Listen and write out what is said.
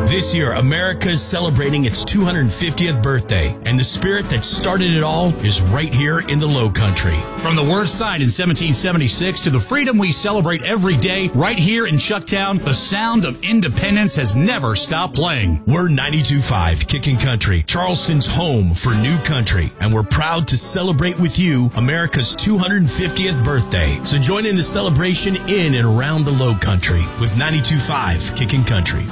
This year, America is celebrating its 250th birthday, and the spirit that started it all is right here in the Low Country. From the word sign in 1776 to the freedom we celebrate every day, right here in Chucktown, the sound of independence has never stopped playing. We're 92.5 Kicking Country, Charleston's home for new country, and we're proud to celebrate with you America's 250th birthday. So join in the celebration in and around the Low Country with 92.5 Kicking Country.